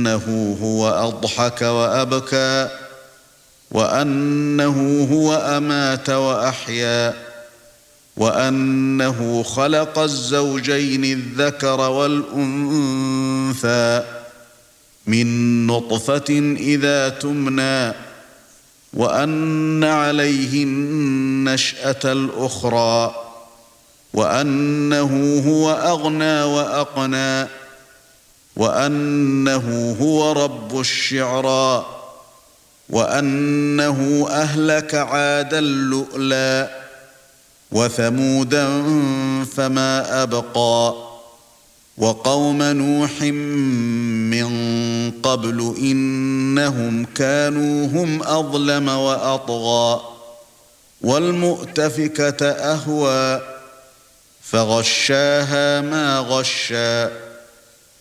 وأنه هو أضحك وأبكى وأنه هو أمات وأحيا وأنه خلق الزوجين الذكر والأنثى من نطفة إذا تمنى وأن عليه النشأة الأخرى وأنه هو أغنى وأقنى وأنه هو رب الشعرى وأنه أهلك عادا اللؤلؤ وثمودا فما أبقى وقوم نوح من قبل إنهم كانوا هم أظلم وأطغى والمؤتفكة أهوى فغشاها ما غشى